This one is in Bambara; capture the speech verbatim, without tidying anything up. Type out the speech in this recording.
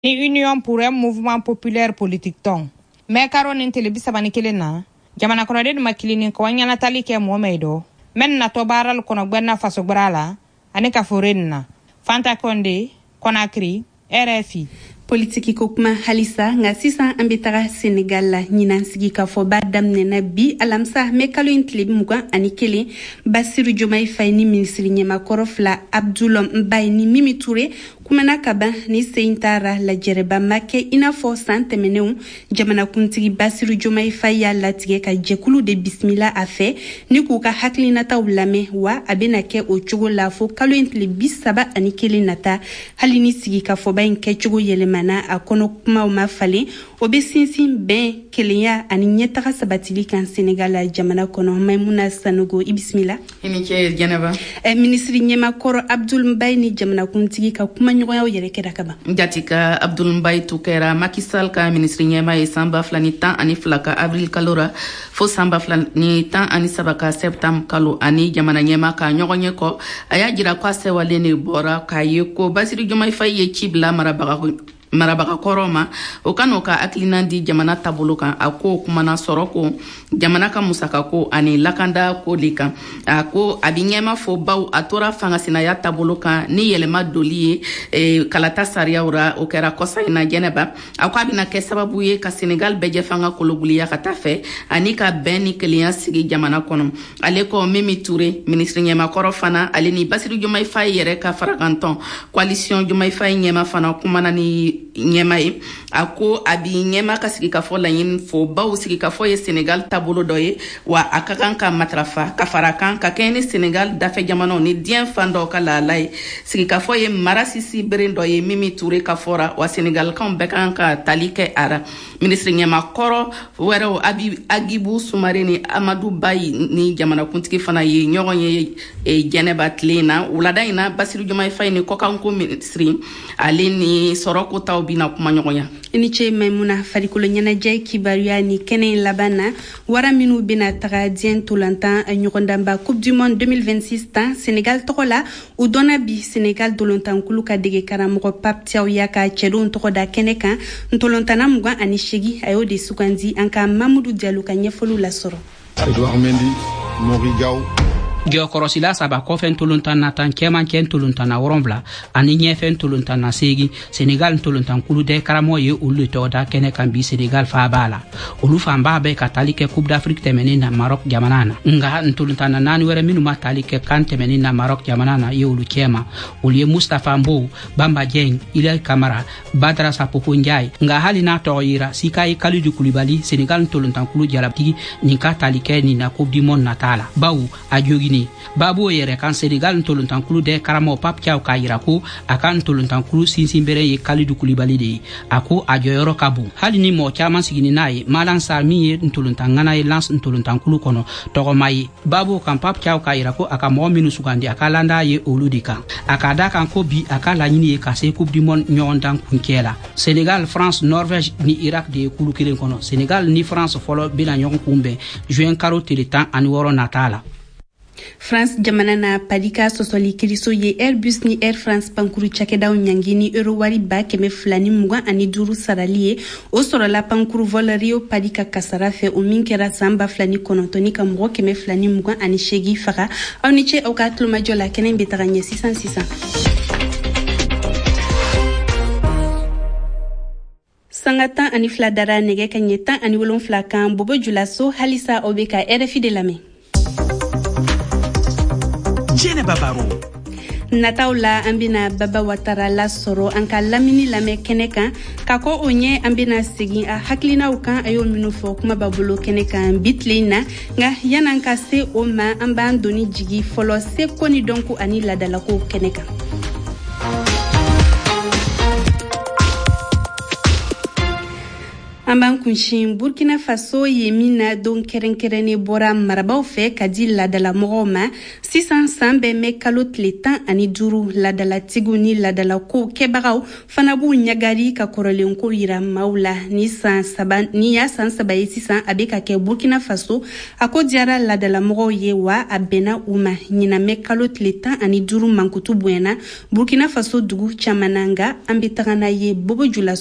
ni Union pour un mouvement populaire politique tong me karo ni telebisa bani kelena jamana kono de makilini ko wanyana talike mo meido men na to baral kono gbenna faso brala ani ka forenna Fanta Konde Conakry R F I politiki ko kuma halisa nga sisan an bɛ taga Senegal la ɲinan sigi ka fɔ ba daminɛna bi alamisa me kalo in tile mugan ani kelen Basiru Diomaye Faye ni minisiri ɲɛmakɔrɔ fila Abdoul Mbaye ni Mimi Touré kumana ka ban ni sen taara lajɛrɛba ma kɛ i n'a fɔ san tɛmɛnenw jamanakuntigi Basiru Diomaye Faye y'a latigɛ ka jɛkulu de bisimila a fɛ ni k'u ka hakilinataw lamɛn wa a bɛna kɛ o cogo la fo kalo in tile bi saba ani kelen nata hali ni sigi ka fɔba in kɛcogo yɛlɛmana a kɔnɔ kumaw ma falen o bɛ sinsin bɛn kelenya ani ɲɛtaga sabatili kan Senegal la jamana kɔnɔ Maimuna Sanogo i bisimila i ni ce Jɛnɛba eh, minisiri ɲɛmakɔrɔ Abdoul Mbaye ni jamanakuntigi ka kuma ɲɔgɔnyaw yɛrɛ kɛra ka ban jatika Abdoul Mbaye tu kɛra Macky Sall ka minisiri ɲɛma ye san ba fila ni tan ani fila ka avril kalo ra fo san ba fila ni tan ani saba ka septembre kalo ani jamana ɲɛma ka ɲɔgɔn ye kɔ a y'a jira ko a sɛwalen de bɔra k'a ye ko Basiru Diomaye Faye ye ci bila marabaga marabaga kɔrɔ ma o ka n'o ka hakilina di jamana taabolo kan a ko kumana sɔrɔ ko jamana ka musaka ko ani lakanda ko de kan a ko a bi ɲɛma fɔ baw a tora fangasinaya taabolo kan ni yɛlɛma doli ye e, kalata sariyaw ra o kɛra kɔsa in na Jɛnɛba a ko a bɛna kɛ sababu ye ka Senegal bɛɛ fanga kolobuliya ka taa fɛ ani ka bɛn ni kelenya sigi jamana kɔnɔ ale ko Mimi Touré minisiri ɲɛmakɔrɔ fana ale ni Basiru Diomaye Faye yɛrɛ ka farakantɔn coalition Diomaye Faye ɲɛma fana kumana ni ɲɛma ye a ko a bi ɲɛma ka sigi ka fɔ laɲini fo baw sigi ka fɔ ye Senegal taabolo dɔ ye wa a ka kan ka matarafa ka fara kan ka kɛ ni Senegal dafɛ jamanaw ni diɲɛ fan dɔw ka laala ye sigi ka fɔ ye mara sisi beren dɔ ye Mimi Touré ka fɔra wa Senegalkanw bɛɛ kan ka tali kɛ a ra minisiri ɲɛmakɔrɔ wɛrɛw abi Agibu Sumare ni Amadou Bayi ni jamanakuntigi fana ye ɲɔgɔn ye e, Jɛnɛba tile in na wulada in na Basiru Diomaye Faye ni kɔkanko minisiri ale ni sɔrɔko taw bina kuma ɲɔgɔnya i ni ce Maimuna farikolo ɲɛnajɛ kibaruya ni kɛnɛ in laban na wara minnu bena taga diɲɛ ntolantan ɲɔgɔndanba coupe du monde deux mille vingt-six tan Senegal tɔgɔ la u dɔnna bi Senegal dolontankulu ka dege karamɔgɔ Pape Thiaw y'a ka cɛdenw tɔgɔ da kɛnɛ kan ntolantana mugan ani segi a y'o de sugandi an ka Mamadou Diallo ka ɲɛfɔliw lasɔrɔ Edouard Mendy Mori Diaw Geokorosila saba kɔfɛ ntolontan na tan cɛman cɛ ntolontan na wɔrɔnwula ani ɲɛfɛ ntolontan na segi Senegal ntolontan kulu dɛ karamɔgɔ ye olu de tɔgɔ da kɛnɛ kan bi Senegal fa b'a la olu fan b'a bɛ ka tali kɛ Coupe d'Afrique tɛmɛnen na Maroc jamana na nga ntolontan na naani wɛrɛ minnu ma tali kɛ kan tɛmɛnen na Maroc jamana na ye olu cɛma olu ye Mustafa Mbow Bamba Dieng Ilay Kamara Badara Sapoko Ndiaye nga hali n'a tɔgɔ yira Sikayi Kalidou Koulibaly Senegal ntolontan kulu jalabtigi nin ka tali kɛ nin na Coupe du monde nata la bawu a jogi Babu yɛrɛ kan Senegal ntolontankulu dɛ karamɔgɔ Pape Thiaw k'a yira ko a ka ntolontankulu sinsinbere ye Kalidou Koulibaly de ye a ko a jɔyɔrɔ ka bon hali ni mɔgɔ caman sigini n'a ye Malan Sarr min ye ntolontangana ye Lance ntolontankulu kɔnɔ tɔgɔma ye Babu kan Pape Thiaw k'a yira ko a ka mɔgɔ minnu sugandi a ka landa ye olu de kan a k'a da kan ko bi a ka laɲini ye ka se Coupe du monde ɲɔgɔndan kuncɛ la Senegal France Norvège ni Irak de ye kulu kelen kɔnɔ Senegal ni France fɔlɔ bena ɲɔgɔn kunbɛn juin karo tile tan ani wɔɔrɔ nata la France jamana na padika sɔsɔli kiriso ye Airbus ni Air France pankuru cakɛdaw ɲangi ni euro wari ba kɛmɛ fila ni mugan ani duuru sarali ye o sɔrɔla pankuru vol Rio padika kasara fɛ o min kɛra san ba fila ni kɔnɔntɔn ka mɔgɔ kɛmɛ fila ni mugan ani seegin faga aw ni ce aw ka tulomajɔ la kɛnɛ bɛ taga ɲɛ sisan sisan sanga tan ani fila dara nɛgɛ ka ɲɛ tan ani wolonfila kan Bobo Julaso halisa aw bɛ ka R F I de lamɛn Jɛnɛba Baro nataw la an bena Baba Watara lasɔrɔ an ka lamini lamɛn kɛnɛ kan ka kɔ o ɲɛ an bena segin a hakilinaw kan a y'o minnu fɔ kuma b'a bolo kɛnɛ kan bi tile in na nga yanan ka se o ma an b'an doni jigi fɔlɔ se ko ni dɔnko ani ladalako kɛnɛ kan An b'an kunshin Burkina Faso ye min na don kɛrɛnkɛrɛnnen bɔra marabaw fɛ ka di ladala mɔgɔw ma sisan san bɛɛ mɛ kalo tile tan ani duuru ladalatigiw ni ladalakow kɛbagaw fana b'u ɲagari ka kɔrɔlenko yira maaw la ni san saba ni y'a san saba ye sisan a bɛ ka kɛ Burkina Faso a ko diyara ladalamɔgɔw ye wa a bɛnna u ma ɲinamɛ kalo tile tan ani duuru mankutu bonyana Burkina Faso dugu caman na nga an bɛ taga n'a ye Bobo Jula